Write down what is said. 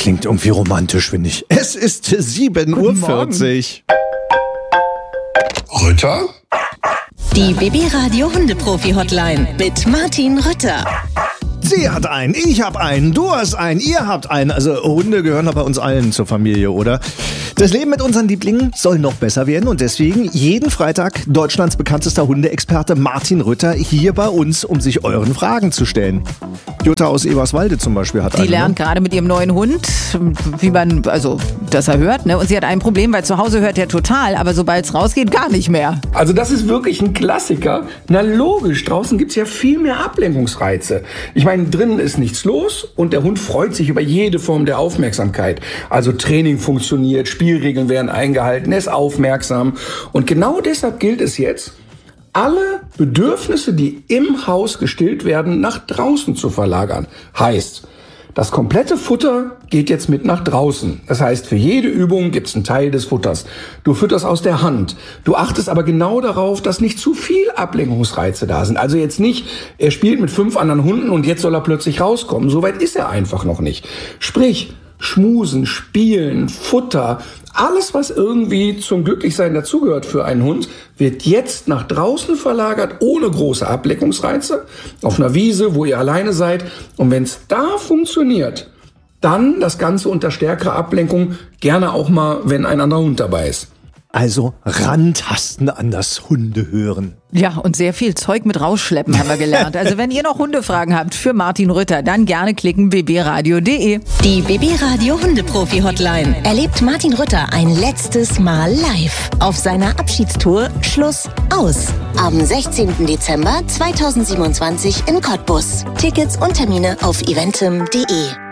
klingt irgendwie romantisch, finde ich. Es ist 7:40 Uhr. Rütter? Die BB-Radio Hundeprofi-Hotline mit Martin Rütter. Sie hat einen, ich habe einen, du hast einen, ihr habt einen. Also Hunde gehören doch bei uns allen zur Familie, oder? Das Leben mit unseren Lieblingen soll noch besser werden und deswegen jeden Freitag Deutschlands bekanntester Hundeexperte Martin Rütter hier bei uns, um sich euren Fragen zu stellen. Jutta aus Eberswalde zum Beispiel hat einen. Die lernt gerade mit ihrem neuen Hund, wie man, also, dass er hört, ne? Und sie hat ein Problem, weil zu Hause hört er total, aber sobald es rausgeht, gar nicht mehr. Also das ist wirklich ein Klassiker. Na logisch, draußen gibt's ja viel mehr Ablenkungsreize. Ich meine, drinnen ist nichts los und der Hund freut sich über jede Form der Aufmerksamkeit. Also Training funktioniert, Spielregeln werden eingehalten, er ist aufmerksam. Und genau deshalb gilt es jetzt, alle Bedürfnisse, die im Haus gestillt werden, nach draußen zu verlagern. Heißt, das komplette Futter geht jetzt mit nach draußen. Das heißt, für jede Übung gibt's einen Teil des Futters. Du fütterst aus der Hand. Du achtest aber genau darauf, dass nicht zu viel Ablenkungsreize da sind. Also jetzt nicht, er spielt mit 5 anderen Hunden und jetzt soll er plötzlich rauskommen. So weit ist er einfach noch nicht. Sprich, Schmusen, Spielen, Futter, alles, was irgendwie zum Glücklichsein dazugehört für einen Hund, wird jetzt nach draußen verlagert, ohne große Ablenkungsreize, auf einer Wiese, wo ihr alleine seid. Und wenn es da funktioniert, dann das Ganze unter stärkerer Ablenkung, gerne auch mal, wenn ein anderer Hund dabei ist. Also rantasten an das Hundehören. Ja, und sehr viel Zeug mit rausschleppen haben wir gelernt. Also wenn ihr noch Hundefragen habt für Martin Rütter, dann gerne klicken bbradio.de. Die BB-Radio Hundeprofi-Hotline erlebt Martin Rütter ein letztes Mal live auf seiner Abschiedstour Schluss aus. Am 16. Dezember 2027 in Cottbus. Tickets und Termine auf eventim.de.